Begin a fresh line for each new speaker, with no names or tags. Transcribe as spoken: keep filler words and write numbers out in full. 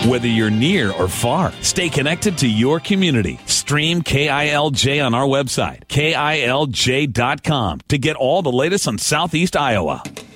Whether you're near or far, stay connected to your community. Stream K I L J on our website, K I L J dot com, to get all the latest on Southeast Iowa.